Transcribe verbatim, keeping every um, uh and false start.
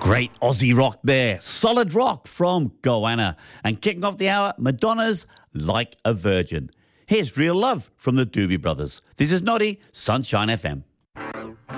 Great Aussie rock there. Solid rock from Goanna. And kicking off the hour, Madonna's Like a Virgin. Here's Real Love from the Doobie Brothers. This is Noddy, Sunshine F M.